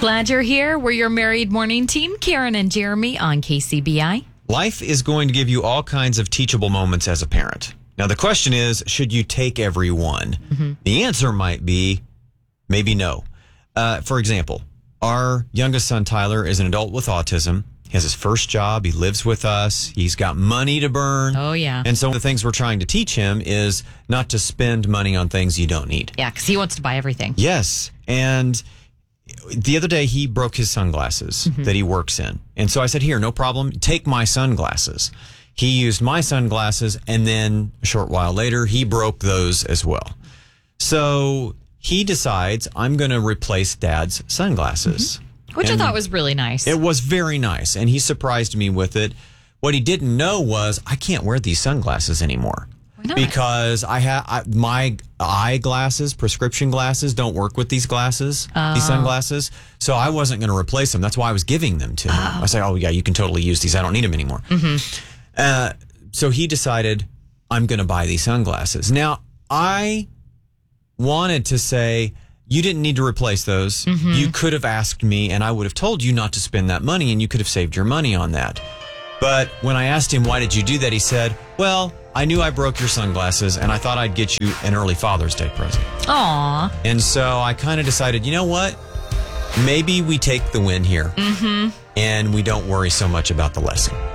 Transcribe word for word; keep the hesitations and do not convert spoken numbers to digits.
Glad you're here. We're your married morning team, Karen and Jeremy on K C B I. Life is going to give you all kinds of teachable moments as a parent. Now, the question is, should you take every one? Mm-hmm. The answer might be maybe no. Uh, for example, our youngest son, Tyler, is an adult with autism. He has his first job. He lives with us. He's got money to burn. Oh, yeah. And so one of the things we're trying to teach him is not to spend money on things you don't need. Yeah, because he wants to buy everything. Yes. And the other day, he broke his sunglasses mm-hmm. that he works in. And so I said, here, no problem. Take my sunglasses. He used my sunglasses, and then a short while later, he broke those as well. So he decides, I'm going to replace Dad's sunglasses. Mm-hmm. Which and I thought was really nice. It was very nice, and he surprised me with it. What he didn't know was, I can't wear these sunglasses anymore. Because I have my eyeglasses, prescription glasses, don't work with these glasses, oh. these sunglasses. So I wasn't going to replace them. That's why I was giving them to him. Oh. I said, "Oh yeah, you can totally use these. I don't need them anymore." Mm-hmm. Uh, so he decided, I'm going to buy these sunglasses. Now I wanted to say, you didn't need to replace those. Mm-hmm. You could have asked me, and I would have told you not to spend that money, and you could have saved your money on that. But when I asked him, why did you do that? He said, well, I knew I broke your sunglasses, and I thought I'd get you an early Father's Day present. Aw. And so I kind of decided, you know what? Maybe we take the win here, mm-hmm. and we don't worry so much about the lesson.